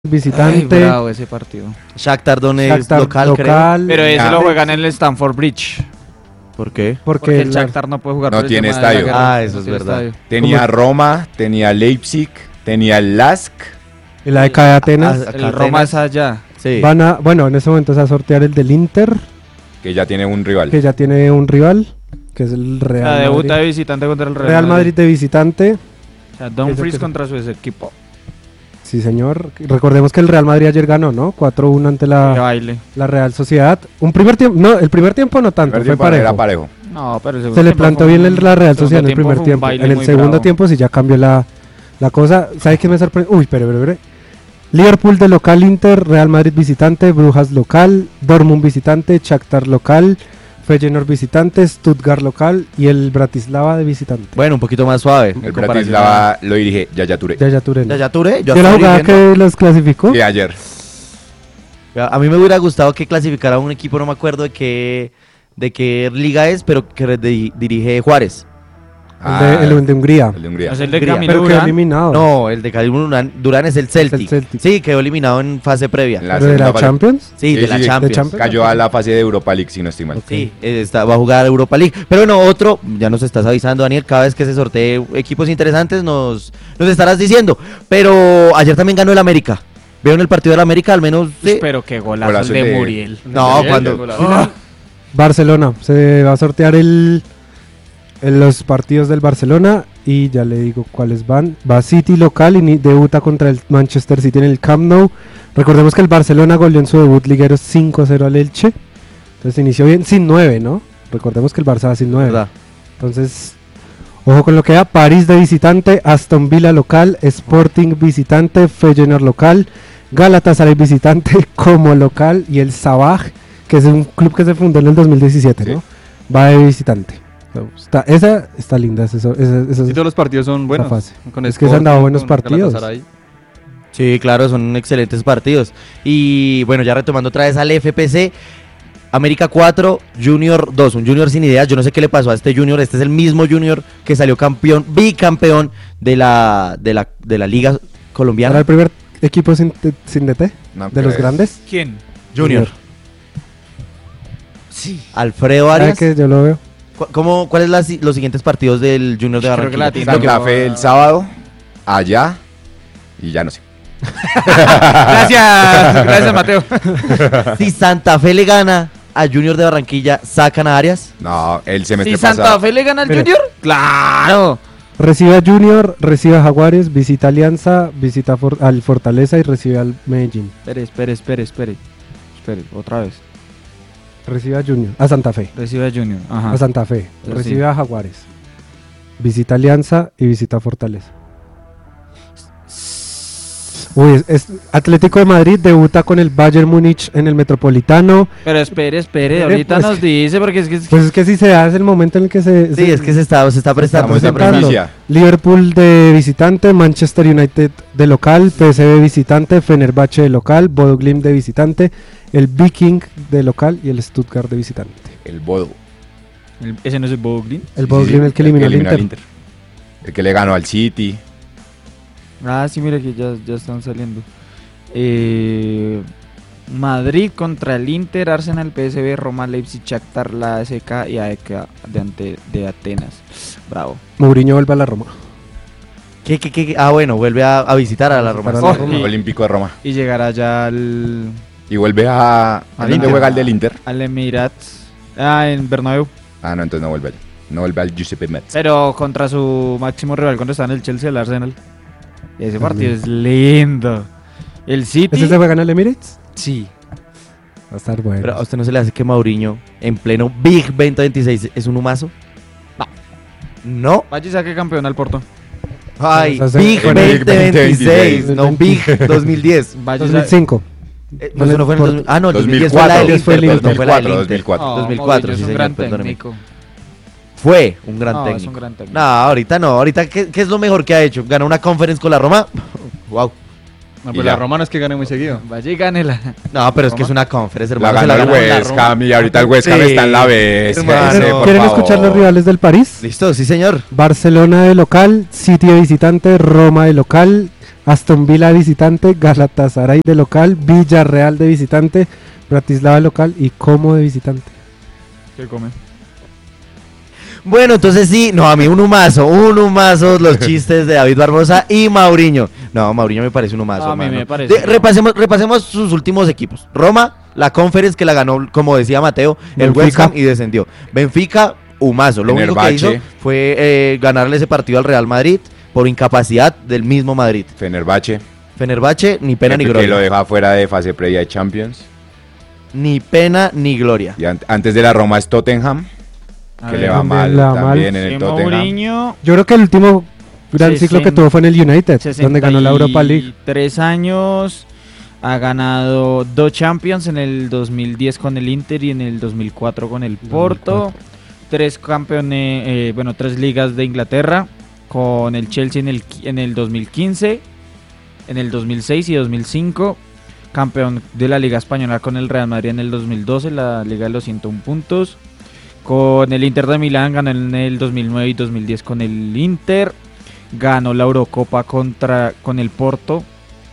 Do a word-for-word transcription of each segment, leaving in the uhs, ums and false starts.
visitante. Ay, bravo ese partido. Shakhtar Donetsk Shakhtar local, local, Pero ese Ah. lo juegan en el Stamford Bridge. creo. ¿Por qué? porque, Porque el la- Shakhtar no puede jugar No por el tiene tema de la estadio. guerra. Ah, eso No es tiene verdad. estadio. Tenía ¿Cómo? Roma, tenía Leipzig, tenía el Lask. el A E K de Atenas Ah, El Roma es allá. Sí. van a, bueno, en ese momento se va a sortear el del Inter, Que ya tiene un rival. que ya tiene un rival, que es el Real La debuta de Madrid. visitante contra el Real, Real Madrid de visitante. O sea, Dumfries Eso que- contra su ex equipo. Sí, señor. Recordemos que el Real Madrid ayer ganó, ¿no? cuatro uno ante Que la, baile. la Real Sociedad. Un primer tiempo, no, el primer tiempo no tanto, El fue primer tiempo parejo. era parejo. No, pero el segundo Se le tiempo plantó fue bien un- el- la Real segundo Sociedad en el tiempo primer fue un tiempo. baile En el muy segundo bravo. tiempo sí ya cambió la, la cosa. ¿Sabes qué me sorprendió? Uy, pero, pero, pero. Liverpool de local Inter, Real Madrid visitante, Brujas local, Dortmund visitante, Shakhtar local, Feyenoord visitante, Stuttgart local y el Bratislava de visitante. Bueno, un poquito más suave. El Bratislava lo dirige Yaya Touré. Ya, ya Turén. Ya, ya Touré. Yo ¿Qué la estoy jugada dirigiendo. que los clasificó? Y ayer. A mí me hubiera gustado que clasificara un equipo, no me acuerdo de qué, de qué liga es, pero que di- dirige Juárez. El de, el de Hungría. El de Hungría. Es el de Hungría. Camilo Pero quedó Durán. eliminado. No, el de Calibur Durán, Durán es el Celtic. el Celtic. Sí, quedó eliminado en fase previa. En la ¿Pero de la segunda fase. Champions? Sí, de la sí, Champions. de Champions. Cayó a la fase de Europa League, si no estoy mal. Sí, eh, está, va a jugar Europa League. Pero bueno, otro, ya nos estás avisando, Daniel, cada vez que se sortee equipos interesantes nos, nos estarás diciendo. Pero ayer también ganó el América. ¿Vieron el partido del América? Al menos, sí. Pero qué golazo, Golazo el de de- Muriel. No, Muriel, cuando- qué golazo. Barcelona. Se va a sortear el, el- los partidos del Barcelona y ya le digo cuáles van. Va City local y ni- debuta contra el Manchester City en el Camp Nou. Recordemos que el Barcelona goleó en su debut liguero cinco cero al Elche. Entonces inició bien sin nueve, ¿no? Recordemos que el Barça va sin nueve. ¿Verdad? Entonces, ojo con lo que da. París de visitante, Aston Villa local, Sporting visitante, Feyenoord local, Galatasaray visitante como local y el Sabah, que es un club que se fundó en el dos mil diecisiete, Sí. ¿no? Va de visitante. Está, esa está linda, esa, esa, esa- Y todos los partidos son buenos. fase. Con Es que se han dado Sporting, buenos con partidos. Galatasaray. Sí, claro, son excelentes partidos. Y bueno, ya retomando otra vez al F P C, América cuatro, Junior dos, un Junior sin ideas. Yo no sé qué le pasó a este Junior. Este es el mismo Junior que salió campeón, bicampeón de la, de la, de la Liga ¿Era Colombiana. el primer equipo sin, sin D T? No ¿De los creo. grandes? ¿Quién? Junior. Sí. Alfredo ¿Sabe Arias. que yo lo veo? ¿Cu- ¿Cómo, ¿Cuáles las, los siguientes partidos del Junior de Creo que la Barranquilla? tiene. Santa Fe el sábado, allá, y ya no sé. Gracias, gracias Mateo. Si Santa Fe le gana a Junior de Barranquilla, ¿sacan a Arias? No, el semestre Si Santa pasado. Fe le gana al Mire. Junior, claro. Recibe a Junior, recibe a Jaguares, visita Alianza, visita For- al Fortaleza y recibe al Medellín. Espere, espere, espere, espere. Espere, otra vez. Recibe a Junior, a Santa Fe. Recibe a Junior. Ajá. A Santa Fe. Sí. Recibe a Jaguares. Visita Alianza y visita Fortaleza. Uy, es, es- Atlético de Madrid debuta con el Bayern Múnich en el Metropolitano. Pero espere, espere, Espere, ahorita pues. nos dice porque es que es Pues es que si se da es el momento en el que se... Sí, es que se está, se está prestando. Estamos se en está prestando. primicia. Liverpool de visitante, Manchester United de local, P S V visitante, Fenerbahce de local, Bodo Glimt de visitante, el Viking de local y el Stuttgart de visitante. El Bodo. el- ese no es el Boglin. El Sí, Bodo sí, Glimt el que eliminó al Inter. El que le ganó al City. Ah, sí, mira que ya, ya están saliendo. Eh, Madrid contra el Inter, Arsenal, P S V, Roma, Leipzig, Shakhtar, la A S K y A E K de, ante, de Atenas. Bravo. Mourinho vuelve a la Roma. ¿Qué, qué, qué? Ah, bueno, vuelve a, a visitar a la Roma. Para la Oh, Roma. y- Olímpico de Roma. Y llegará ya al, Y vuelve a... ¿A Al dónde Inter. juega el del Inter? al Emirates. Ah, en Bernabéu. Ah, no, entonces no vuelve allá. No vuelve al Giuseppe Meazza. Pero contra su máximo rival cuando está en el Chelsea, el Arsenal. Ese También. partido es lindo. El City. ¿Ese se juega en el Emirates? Sí. Va a estar bueno. Pero a usted no se le hace que Mauriño, en pleno Big veinte veintiséis, es un humazo. No. No. Vaya y saque campeón al Porto. Ay, Eso hace- Big en el veinte veintiséis, no veinte Big dos mil diez. Vaya y dos mil cinco. Eh, no, eso no fue en el dos mil- ah, no, el dos mil diez fue dos mil la del cuatro, Inter, fue el perdón, Inter. fue la del dos mil Inter. cuatro. Oh, dos mil cuatro, Mourinho sí, es un señor, gran perdóneme. técnico. Fue un gran No, es técnico. un gran técnico. No, ahorita no. Ahorita, ¿qué, qué es lo mejor que ha hecho? ¿Ganó una conference con la Roma? Wow. No, Y pues ya. la Roma no es que gane muy seguido. Vaya y gánela. No, pero es que es una conference, La hermano. se ganó el ganó la West Roma. Ham y ahorita el West Ham Sí, está en la B. hermano. Ese, por ¿Quieren favor. escuchar los rivales del París? Listo, sí, señor. Barcelona de local, City de visitante, Roma de local, Aston Villa de visitante, Galatasaray de local, Villarreal de visitante, Bratislava de local y Como de visitante. ¿Qué come? Bueno, entonces sí, no, a mí un humazo, un humazo los chistes de David Barbosa y Mauriño. No, Mauriño me parece un humazo. A mí mano. me parece. De- repasemos, repasemos sus últimos equipos. Roma, la Conference que la ganó, como decía Mateo, el Benfica. West Ham y descendió. Benfica, humazo. Lo único que Fenerbahce. hizo fue eh, ganarle ese partido al Real Madrid por incapacidad del mismo Madrid. Fenerbahce, Fenerbahce, ni pena ni que gloria. lo deja fuera de fase previa de Champions. Ni pena ni gloria. Y an- antes de la Roma es Tottenham, A que ver. le va También mal le va mal. también en Sí, el Tottenham. Mourinho, Yo creo que el último gran Sesen- ciclo que tuvo fue en el United, donde ganó la Europa League. Tres años, ha ganado dos Champions en el dos mil diez con el Inter y en el dos mil cuatro con el Porto. dos mil cuatro. Tres campeones, eh, bueno, tres ligas de Inglaterra con el Chelsea en el, qui- en el dos mil quince, en el dos mil seis y dos mil cinco. Campeón de la Liga Española con el Real Madrid en el dos mil doce, la Liga de los ciento uno puntos. Con el Inter de Milán ganó en el dos mil nueve y dos mil diez con el Inter. Ganó la Eurocopa contra, con el Porto.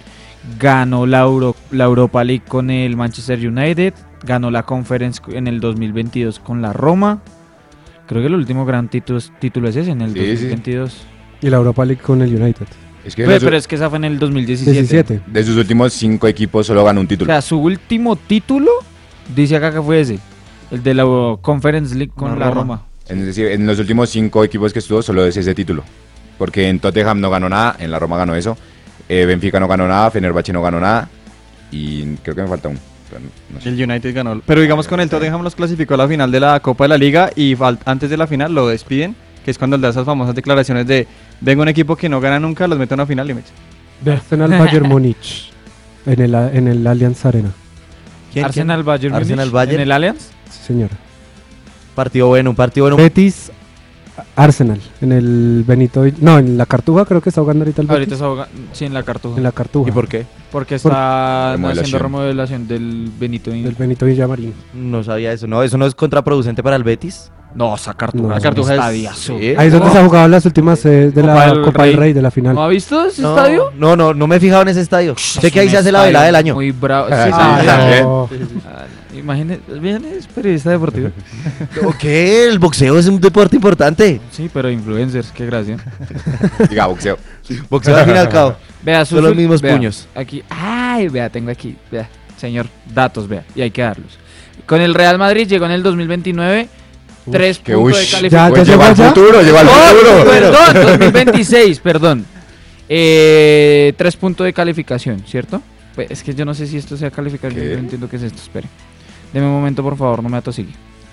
Ganó la, Euro- la Europa League con el Manchester United. Ganó la Conference en el dos mil veintidós con la Roma. Creo que el último gran título, título es ese, en el Sí, sí. dos mil veintidós. Y la Europa League con el United. Es que Pero, de, pero los- es que esa fue en el dos mil diecisiete. diecisiete. de sus últimos cinco equipos solo ganó un O título. sea, su último título, dice acá que fue ese. El de la Conference League con Con la Roma. Roma. Es decir, en los últimos cinco equipos que estuvo solo es ese título. Porque en Tottenham no ganó nada, en la Roma ganó eso. eh, Benfica no ganó nada, Fenerbahce no ganó nada. Y creo que me falta uno. pero no- no sé. El United ganó. Pero digamos con el Tottenham los clasificó a la final de la Copa de la Liga y fal- antes de la final lo despiden, que es cuando él da esas famosas declaraciones de vengo un equipo que no gana nunca, los meto en una final y me echa. De Arsenal Bayern Múnich en el, en el Allianz Arena. ¿Quién, Arsenal Bayern Múnich, Arsenal Bayern. en el Allianz. Sí, señora. quién? Partido bueno, un partido bueno. Betis Arsenal en el Benito Vill- no, en la Cartuja creo que está jugando ahorita el Ahorita Betis. se ahoga, sí, en la Cartuja. En la Cartuja. ¿Y por qué? Porque está Remodelación. haciendo remodelación del Benito. Del Benito Villamarín. No sabía eso. No, eso no es contraproducente para el Betis. No, esa Cartuja. No. es Cartuja un es- estadiazo. Sí. Ahí es donde se ha jugado las últimas eh, de Copa la del Copa del Rey. Rey de la final. ¿No ha visto ese No, estadio? no, no, no me he fijado en ese estadio. Sé que ahí Es se un hace la estadio velada del año. Muy bravo. Ah, Sí, sí, sí, también. no. Ah, imagínese, bien, es periodista deportivo. Ok, el boxeo es un deporte importante. Sí, pero influencers, qué gracia. Diga, boxeo. Boxeo al fin y al cabo. Vea, Son los mismos vea, puños. Aquí, ay, vea, tengo aquí, vea, señor, datos, vea, y hay que darlos. Con el Real Madrid llegó en el dos mil veintinueve, tres Que puntos de ush. calificación. Ya, Pues llegó al llegó ya. futuro, llegó al Oh, futuro. perdón, dos mil veintiséis, perdón. Eh, tres puntos de calificación, ¿cierto? Pues, es que yo no sé si esto sea calificación, ¿Qué? yo no entiendo qué es esto, espere. Deme un momento, por favor, no me atosigue.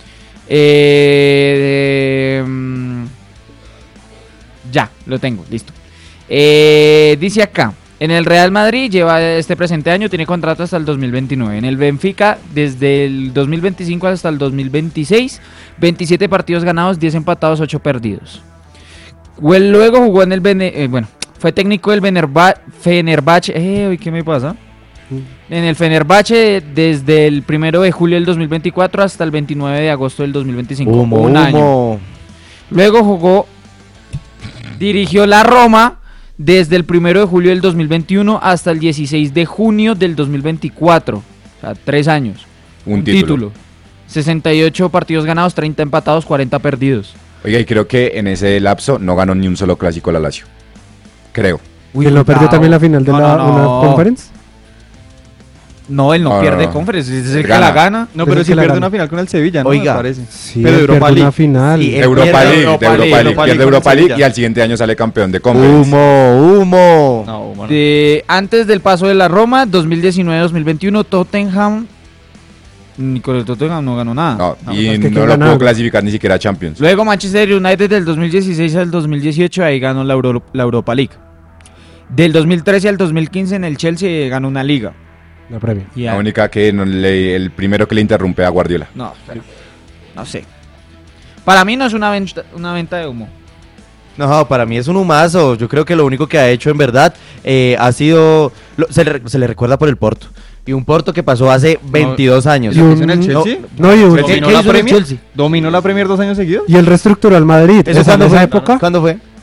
Eh, de, mm, ya, lo tengo, listo. Eh, dice acá, en el Real Madrid lleva este presente año, tiene contrato hasta el dos mil veintinueve. En el Benfica, desde el dos mil veinticinco hasta el dos mil veintiséis, veintisiete partidos ganados, diez empatados, ocho perdidos. Well, luego jugó en el Bene- eh, bueno, fue técnico del Fenerba- Fenerbahce. Eh, uy, ¿qué me pasa? En el Fenerbahce desde el primero de julio del dos mil veinticuatro hasta el veintinueve de agosto del dos mil veinticinco. Humo, un año. humo. Luego jugó, dirigió la Roma desde el primero de julio del dos mil veintiuno hasta el dieciséis de junio del dos mil veinticuatro. O sea, tres años. Un título. sesenta y ocho partidos ganados, treinta empatados, cuarenta perdidos. Oiga, y creo que en ese lapso no ganó ni un solo clásico la Lazio. Creo. ¿Que no perdió también la final de No, la no, no. una conference? No, él no, No, no, pierde no. conference, es el que Gana. la gana. No, Es pero el sí que la pierde gana. una final con el Sevilla, ¿no? Oiga. Me parece. Sí, Pero él Europa pierde una League. final. Sí, él Europa pierde League, Europa de Europa League, League, Europa pierde League Europa con el League Sevilla. y al siguiente año sale campeón de Conference. Humo, humo. No, bueno. De, antes del paso de la Roma, dos mil diecinueve dos mil veintiuno, Tottenham. Ni con el Tottenham no ganó nada. No, No, y es que no ¿quién lo ganó? pudo clasificar ni siquiera a Champions. Luego Manchester United del dos mil dieciséis al dos mil dieciocho, ahí ganó la, Euro- la Europa League. Del dos mil trece al dos mil quince en el Chelsea ganó una liga. La Premier. Y La ahí- única que no le- el primero que le interrumpe a Guardiola. No, pero- no sé. Para mí no es una venta, una venta de humo. No, para mí es un humazo. Yo creo que lo único que ha hecho en verdad eh, ha sido... lo- se, le, se le recuerda por el Porto. Y un Porto que pasó hace veintidós años. Y ¿Lo que un- hizo en el Chelsea? No, y, un- ¿Dominó ¿Qué la hizo en el Premier? Chelsea? ¿Dominó la Premier dos años seguidos? y él reestructuró al Madrid. ¿Eso Esa- en cuándo esa fue? época, ¿Cuándo fue?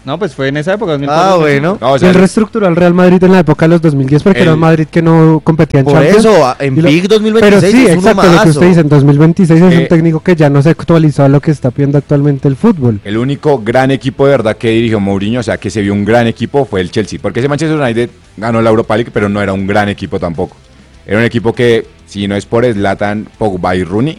No, pues fue en esa época. dos mil Ah, cuatro. bueno. No, o Y sea, él reestructuró al Real Madrid en la época de los dos mil diez porque El- era un Madrid que no competía en Por Champions. eso, a- en Y lo- P I C dos mil Pero veintiséis sí, es un exacto, lo que humazo. usted dice, en dos mil veintiséis es Eh, un técnico que ya no se actualizó a lo que está pidiendo actualmente el fútbol. el único gran equipo de verdad que dirigió Mourinho, o sea, que se vio un gran equipo, fue el Chelsea. Porque ese Manchester United ganó la Europa League, pero no era un gran equipo tampoco. Era un equipo que, si no es por Zlatan, Pogba y Rooney,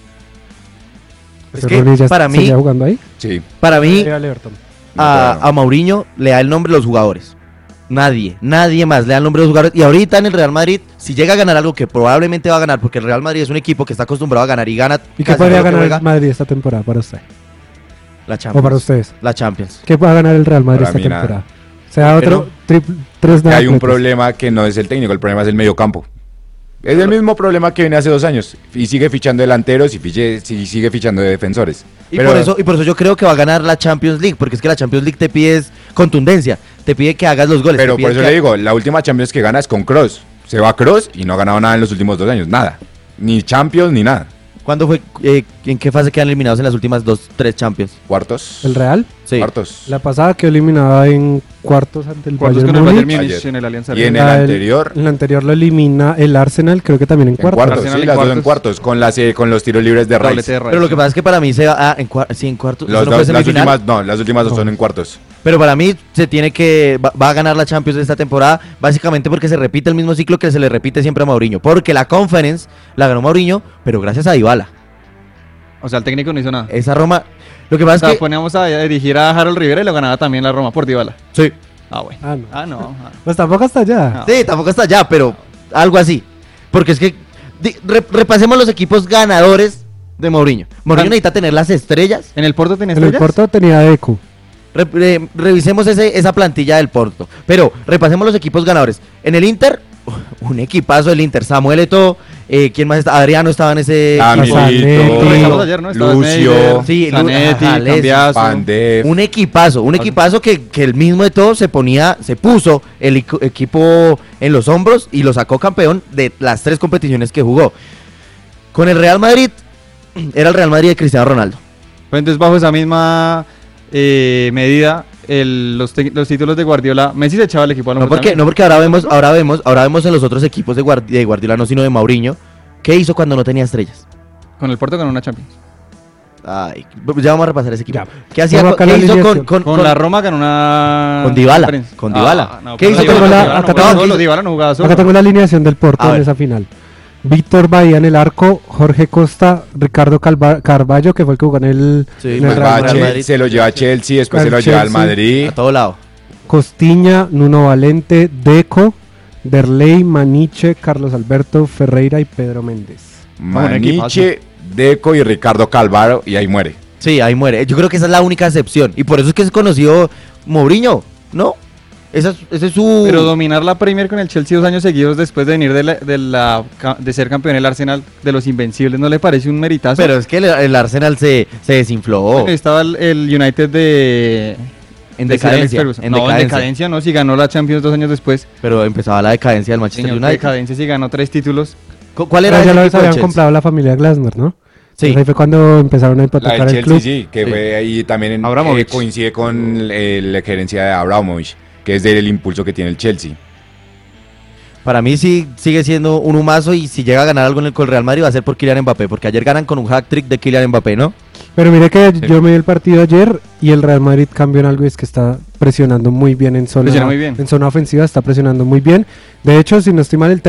Es Ese que Rooney ya para mí- seguía jugando ahí. sí. Para mí, Era el Everton. no, a, pero no. a Mourinho le da el nombre de los jugadores. Nadie, nadie más le da el nombre de los jugadores. Y ahorita en el Real Madrid, si llega a ganar algo que probablemente va a ganar, porque el Real Madrid es un equipo que está acostumbrado a ganar y gana. ¿Y qué casi podría todo lo que ganar el juega, Madrid esta temporada para usted? La O Champions. para ustedes. La Champions. ¿Qué va a ganar el Real Madrid Para esta mí nada. temporada? O sea, otro Pero- triple, tres Que hay un nadapletos. problema que no es el técnico, el problema es el mediocampo. Es el mismo problema que viene hace dos años. Y sigue fichando delanteros y fiche- si- sigue fichando de defensores. Y, Pero- por eso, y por eso yo creo que va a ganar la Champions League, porque es que la Champions League te pide es contundencia, te pide que hagas los goles. Pero te pide por eso que- le digo, la última Champions que gana es con Kroos. Se va Kroos y no ha ganado nada en los últimos dos años, nada. Ni Champions ni nada. ¿Cuándo fue? eh, ¿En qué fase quedan eliminados en las últimas dos, tres Champions? Cuartos. ¿El Real? Sí. Cuartos. La pasada quedó eliminada en cuartos ante el Cuartos Bayern con el Bayern Múnich. Múnich Ayer. en el Alianza Y en Arena. el La- anterior, En la anterior lo elimina el Arsenal, creo que también en en cuartos. cuartos, Arsenal sí, en las dos en cuartos. cuartos, con, las, eh, con los tiros libres de Doblete Rice. de Rice. Pero lo que pasa es que para mí se va ah, en, cua- sí, en cuartos. Los eso no dos- fue las semifinal. últimas, no, las últimas dos No. son en cuartos. Pero para mí se tiene que va, va a ganar la Champions de esta temporada, básicamente porque se repite el mismo ciclo que se le repite siempre a Mourinho, porque la Conference la ganó Mourinho, pero gracias a Dybala. O sea, el técnico no hizo nada. Esa Roma, lo que pasa O sea, es que poníamos a dirigir a Harold Rivera y lo ganaba también la Roma por Dybala. sí, Ah, bueno. Ah, no. Ah, no. ah. Pues tampoco hasta allá. No. sí, tampoco está allá, pero algo así, porque es que di- re- repasemos los equipos ganadores de Mourinho. Mourinho Gan- necesita tener las estrellas. ¿En el Porto tenía En el estrellas? Porto tenía Deco. Re- re- revisemos ese, esa plantilla del Porto. Pero repasemos los equipos ganadores. En el Inter, un equipazo del Inter. Samuel Eto'o, eh, ¿quién más está? Adriano estaba en ese. Ah, Zanetti. Milito, Lo revisamos ayer, ¿no? Estaba Lucio, Sneijder, Sí, Lu- Zanetti, ajá, Leslie, Cambiaso. Pandev. Un equipazo, un equipazo que, que el mismo de todo se ponía, se puso el equ- equipo en los hombros y lo sacó campeón de las tres competiciones que jugó. Con el Real Madrid, era el Real Madrid de Cristiano Ronaldo. Pues entonces, bajo esa misma eh, medida, el- los, te- los títulos de Guardiola, Messi se echaba el equipo a lo No mejor porque, también. no porque ahora vemos, ahora vemos, ahora vemos en los otros equipos de, Guardi- de Guardiola, no sino de Mourinho, ¿qué hizo cuando no tenía estrellas? Con el Porto ganó una Champions. Ay, ya vamos a repasar ese equipo. Ya. ¿Qué hacía? Pongo con- acá ¿Qué la hizo con, alineación. con, Con, con- la Roma ganó una... Con Dybala, Conference. con Dybala. no, ¿Qué pero hizo Dybala con- no acá jugaba tengo- solo, Dybala no jugaba solo. Acá tengo la alineación del Porto A en ver. esa final. Víctor Bahía en el arco, Jorge Costa, Ricardo Calva- Carballo, que fue el que jugó en el, Sí, en el pues Pues Real va a Real Chel- Madrid. se lo lleva a Chelsea, después Al se lo lleva al Chelsea. Madrid. A todo lado. Costiña, Nuno Valente, Deco, Derley, Maniche, Carlos Alberto, Ferreira y Pedro Méndez. Maniche, Deco y Ricardo Calvaro, y ahí muere. Sí, ahí muere. Yo creo que esa es la única excepción. Y por eso es que es conocido Mourinho, ¿no? Esa es, ese es su... Pero dominar la Premier con el Chelsea dos años seguidos después de venir de, la, de, la, ca- de ser campeón del Arsenal de los Invencibles, ¿no le parece un meritazo? Pero es que el, el Arsenal se, se desinfló. Bueno, estaba el, el United de... En de Sir Alex decadencia, Ferguson. en no, decadencia. en decadencia no, si ganó la Champions dos años después. Pero empezaba la decadencia del Manchester Señor, United. decadencia si ganó tres títulos. Cu- ¿Cuál Pero era ya ese lo equipo de habían Chelsea? comprado la familia Glasner, ¿no? Sí. Entonces ahí fue cuando empezaron a La hipotecar del el Chelsea, club. sí, que Sí. fue ahí también en- Abramovich. eh, coincide con eh, la gerencia de Abramovich, que es del impulso que tiene el Chelsea. Para mí sí sigue siendo un humazo y si llega a ganar algo en el, con el Real Madrid va a ser por Kylian Mbappé, porque ayer ganan con un hat-trick de Kylian Mbappé, ¿no? Pero mire que Sí. yo me vi el partido ayer y el Real Madrid cambió en algo y es que está presionando muy bien en zona, Presiona muy bien. en zona ofensiva, está presionando muy bien. De hecho, si no estoy mal, el